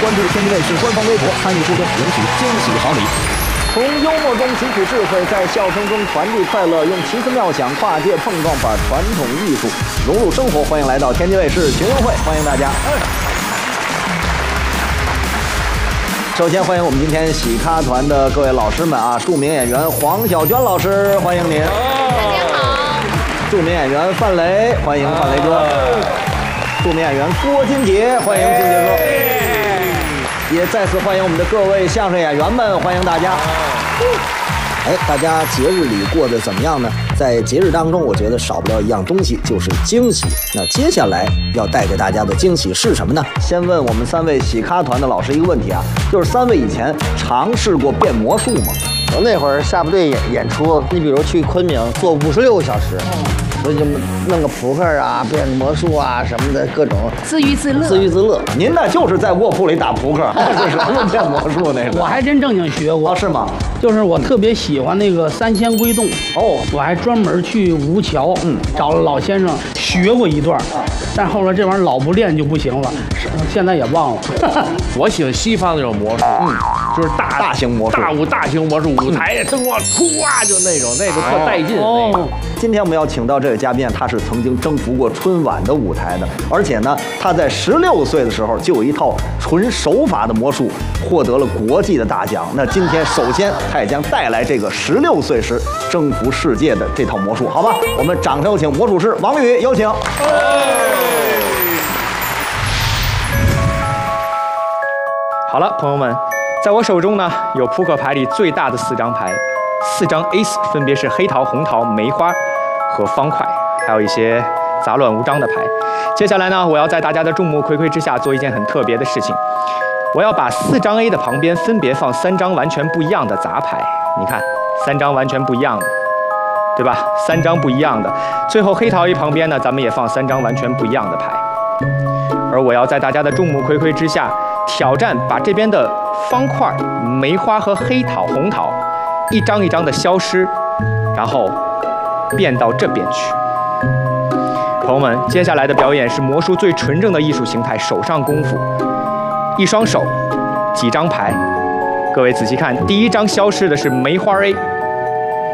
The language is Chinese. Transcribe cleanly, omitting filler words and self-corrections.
关注天津卫视官方微博，参与互动，领取惊喜好礼。从幽默中汲取智慧，在笑声中传递快乐，用奇思妙想跨界碰撞，把传统艺术融入生活。欢迎来到天津卫视群英会，欢迎大家。首先欢迎我们今天喜咖团的各位老师们啊，著名演员黄小娟老师，欢迎您。 大家好。 著名演员范雷，欢迎范雷哥。著名演员郭金杰，欢迎金杰哥。也再次欢迎我们的各位相声演员们，欢迎大家。大家节日里过得怎么样呢？在节日当中，我觉得少不了一样东西，就是惊喜。那接下来要带给大家的惊喜是什么呢？先问我们3位喜咖团的老师一个问题啊，就是3位以前尝试过变魔术吗？ 我那会儿下部队演出，你比如去昆明做56个小时。所以就弄个扑克啊，变魔术啊什么的，各种自娱自乐。 您呢就是在卧铺里打扑克，是什么变魔术那个？ 我还真正经学过。 是吗？ 就是我特别喜欢那个3仙归洞。我还专门去吴桥，找了老先生学过一段，但后来这玩意儿老不练就不行了，现在也忘了。 我喜欢西方那种魔术，就是大型魔术，大型魔术舞台灯光唰就那种，那个特带劲。 今天我们要请到这位嘉宾，他是曾经征服过春晚的舞台的，而且呢，他在16岁的时候就有一套纯手法的魔术，获得了国际的大奖。那今天首先他也将带来这个16岁时征服世界的这套魔术，好吧？我们掌声有请魔术师王宇，有请。 好了，朋友们，在我手中呢有扑克牌里最大的4张牌，4张 Ace 分别是黑桃、红桃、梅花和方块，还有一些杂乱无章的牌。接下来呢，我要在大家的众目睽睽之下做一件很特别的事情，我要把4张 A 的旁边分别放3张完全不一样的杂牌。你看，3张完全不一样的，对吧？3张不一样的。最后黑桃 A 旁边呢，咱们也放3张完全不一样的牌。而我要在大家的众目睽睽之下挑战，把这边的方块、梅花和黑桃、红桃一张一张的消失，然后变到这边去。朋友们，接下来的表演是魔术最纯正的艺术形态——手上功夫。一双手，几张牌。各位仔细看，第1张消失的是梅花 A。